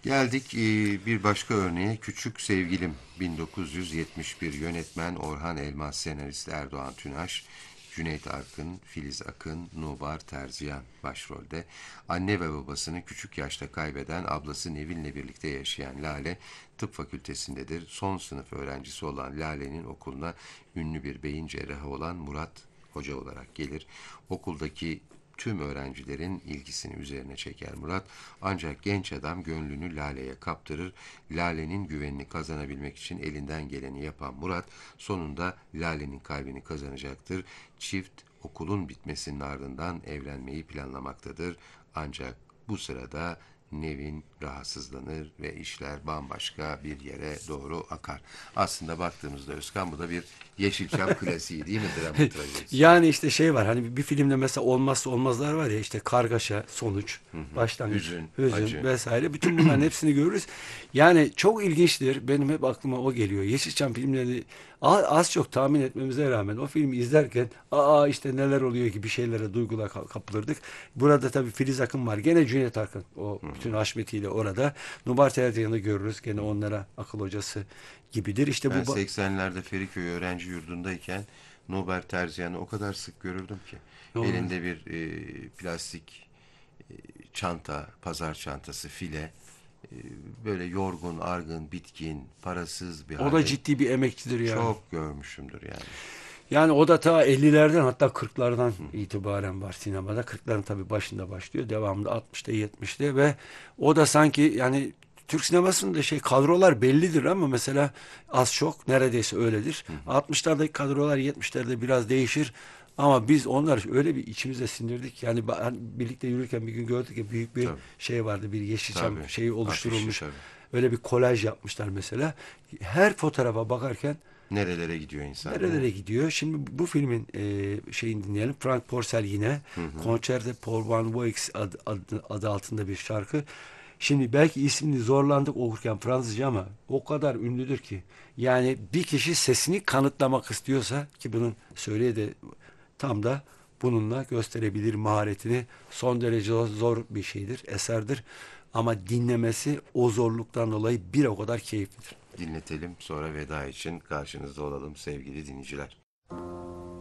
Geldik bir başka örneğe. Küçük Sevgilim 1971, yönetmen Orhan Elmas, senarist Erdoğan Tünaş, Cüneyt Arkın, Filiz Akın, Nubar Terziyan başrolde. Anne ve babasını küçük yaşta kaybeden ablası Nevin'le birlikte yaşayan Lale tıp fakültesindedir. Son sınıf öğrencisi olan Lale'nin okuluna ünlü bir beyin cerrahı olan Murat hoca olarak gelir. Okuldaki tüm öğrencilerin ilgisini üzerine çeker Murat. Ancak genç adam gönlünü Lale'ye kaptırır. Lale'nin güvenini kazanabilmek için elinden geleni yapan Murat sonunda Lale'nin kalbini kazanacaktır. Çift okulun bitmesinin ardından evlenmeyi planlamaktadır. Ancak bu sırada Nevin rahatsızlanır ve işler bambaşka bir yere doğru akar. Aslında baktığımızda Özkan, bu da bir Yeşilçam klasiği değil mi, drama trajedisi? Yani işte şey var, hani bir filmde mesela olmazsa olmazlar var ya, işte kargaşa, sonuç, başlangıç, Hüzün, hüzün acı. vesaire, bütün bunların hepsini görürüz. Yani çok ilginçtir. Benim hep aklıma o geliyor. Yeşilçam filmlerini az çok tahmin etmemize rağmen o filmi izlerken işte neler oluyor gibi şeylere, duygular kapılırdık. Burada tabii Filiz Akın var. Gene Cüneyt Arkın. O bütün haşmetiyle orada. Nubar Terziyan'ı görürüz. Gene onlara akıl hocası gibidir. İşte Ben bu 80'lerde Feriköy öğrenci yurdundayken Norbert Terzian'ı o kadar sık görürdüm ki. ne olur. Elinde bir plastik e, çanta, pazar çantası, file. e, Böyle yorgun, argın, bitkin, parasız bir O da halde. ciddi bir emekçidir yani. Çok görmüşümdür yani. Yani o da ta 50'lerden, hatta 40'lardan itibaren var sinemada. 40'ların tabii başında başlıyor. Devamında 60'ta 70'te ve o da sanki, yani Türk sinemasında kadrolar bellidir ama mesela az çok neredeyse öyledir. 60'lardaki kadrolar 70'lerde biraz değişir. Ama biz onları öyle bir içimize sindirdik. Yani birlikte yürürken bir gün gördük ya, büyük bir Tabii, şey vardı. Bir Yeşilçam tabii. şeyi Afişi oluşturulmuş. tabii. Öyle bir kolaj yapmışlar mesela. Her fotoğrafa bakarken Nerelere gidiyor insan değil mi? nerelere gidiyor? Şimdi bu filmin şeyini dinleyelim. Frank Porcel yine Concert de Paul Van Voix adı altında bir şarkı. Şimdi belki ismini zorlandık okurken Fransızca ama o kadar ünlüdür ki. Yani bir kişi sesini kanıtlamak istiyorsa, ki bunun söyleye de tam da bununla gösterebilir maharetini. Son derece zor bir şeydir, eserdir. Ama dinlemesi o zorluktan dolayı bir o kadar keyiflidir. Dinletelim, sonra veda için karşınızda olalım sevgili dinleyiciler.